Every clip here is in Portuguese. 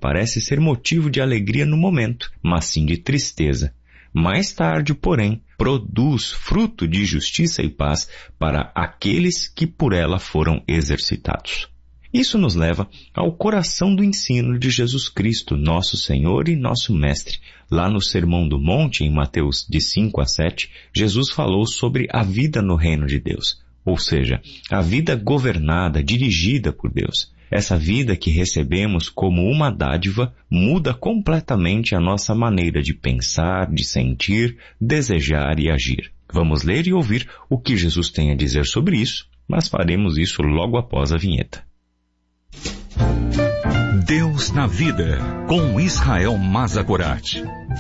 parece ser motivo de alegria no momento, mas sim de tristeza. Mais tarde, porém, produz fruto de justiça e paz para aqueles que por ela foram exercitados. Isso nos leva ao coração do ensino de Jesus Cristo, nosso Senhor e nosso Mestre. Lá no Sermão do Monte, em Mateus de 5 a 7, Jesus falou sobre a vida no reino de Deus, ou seja, a vida governada, dirigida por Deus. Essa vida que recebemos como uma dádiva muda completamente a nossa maneira de pensar, de sentir, desejar e agir. Vamos ler e ouvir o que Jesus tem a dizer sobre isso, mas faremos isso logo após a vinheta. Deus na vida, com Israel Mazakorati.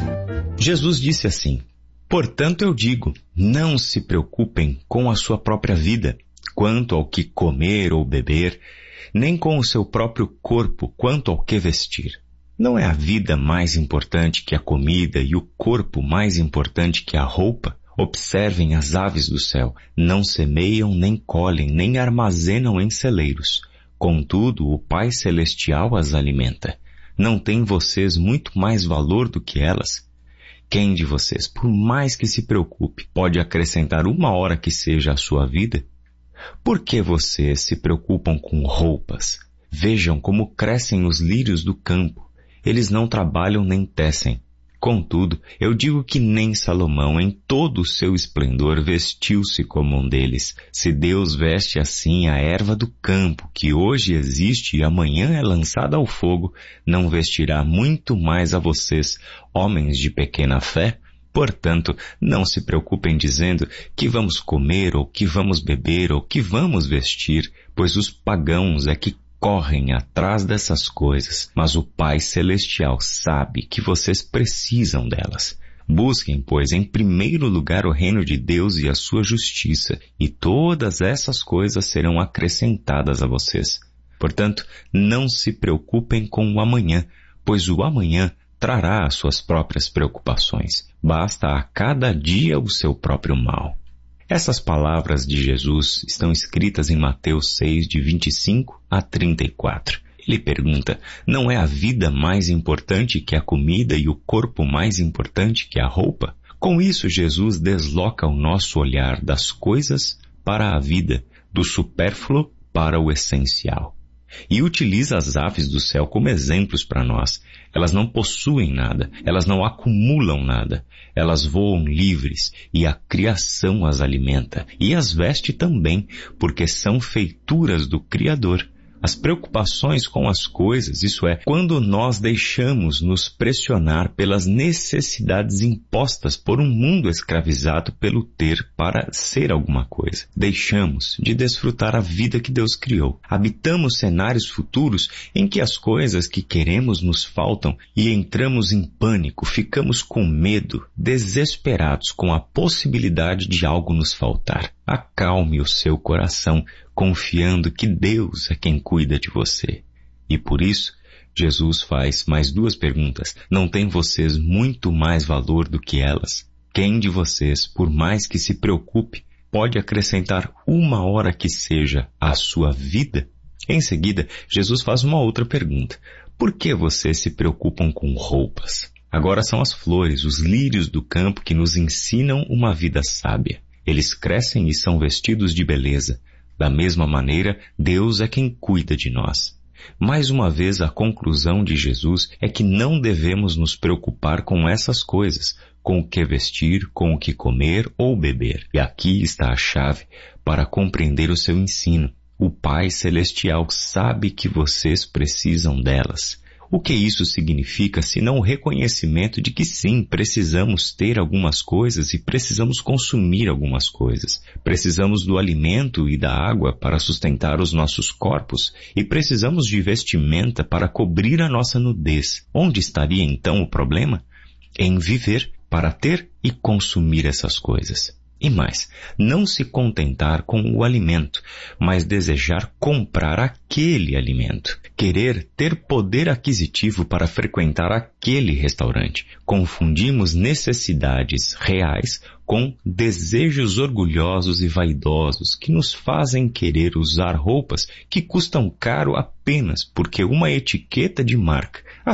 Jesus disse assim: portanto eu digo, não se preocupem com a sua própria vida, quanto ao que comer ou beber, nem com o seu próprio corpo, quanto ao que vestir. Não é a vida mais importante que a comida e o corpo mais importante que a roupa? Observem as aves do céu, não semeiam, nem colhem, nem armazenam em celeiros. Contudo, o Pai Celestial as alimenta. Não têm vocês muito mais valor do que elas? Quem de vocês, por mais que se preocupe, pode acrescentar uma hora que seja à sua vida? Por que vocês se preocupam com roupas? Vejam como crescem os lírios do campo. Eles não trabalham nem tecem. Contudo, eu digo que nem Salomão, em todo o seu esplendor, vestiu-se como um deles. Se Deus veste assim a erva do campo, que hoje existe e amanhã é lançada ao fogo, não vestirá muito mais a vocês, homens de pequena fé? Portanto, não se preocupem dizendo que vamos comer, ou que vamos beber, ou que vamos vestir, pois os pagãos é que correm atrás dessas coisas, mas o Pai Celestial sabe que vocês precisam delas. Busquem, pois, em primeiro lugar o reino de Deus e a sua justiça, e todas essas coisas serão acrescentadas a vocês. Portanto, não se preocupem com o amanhã, pois o amanhã trará as suas próprias preocupações. Basta a cada dia o seu próprio mal. Essas palavras de Jesus estão escritas em Mateus 6, de 25 a 34. Ele pergunta, não é a vida mais importante que a comida e o corpo mais importante que a roupa? Com isso, Jesus desloca o nosso olhar das coisas para a vida, do supérfluo para o essencial. E utiliza as aves do céu como exemplos para nós. Elas não possuem nada, elas não acumulam nada. Elas voam livres e a criação as alimenta. E as veste também, porque são feituras do Criador. As preocupações com as coisas, isso é, quando nós deixamos nos pressionar pelas necessidades impostas por um mundo escravizado pelo ter para ser alguma coisa. Deixamos de desfrutar a vida que Deus criou. Habitamos cenários futuros em que as coisas que queremos nos faltam e entramos em pânico, ficamos com medo, desesperados com a possibilidade de algo nos faltar. Acalme o seu coração, confiando que Deus é quem cuida de você. E por isso, Jesus faz mais duas perguntas. Não têm vocês muito mais valor do que elas? Quem de vocês, por mais que se preocupe, pode acrescentar uma hora que seja à sua vida? Em seguida, Jesus faz uma outra pergunta. Por que vocês se preocupam com roupas? Agora são as flores, os lírios do campo que nos ensinam uma vida sábia. Eles crescem e são vestidos de beleza. Da mesma maneira, Deus é quem cuida de nós. Mais uma vez, a conclusão de Jesus é que não devemos nos preocupar com essas coisas, com o que vestir, com o que comer ou beber. E aqui está a chave para compreender o seu ensino. O Pai Celestial sabe que vocês precisam delas. O que isso significa senão o reconhecimento de que sim, precisamos ter algumas coisas e precisamos consumir algumas coisas. Precisamos do alimento e da água para sustentar os nossos corpos e precisamos de vestimenta para cobrir a nossa nudez. Onde estaria então o problema? Em viver para ter e consumir essas coisas. E mais, não se contentar com o alimento, mas desejar comprar aquele alimento. Querer ter poder aquisitivo para frequentar aquele restaurante. Confundimos necessidades reais com desejos orgulhosos e vaidosos que nos fazem querer usar roupas que custam caro apenas porque uma etiqueta de marca,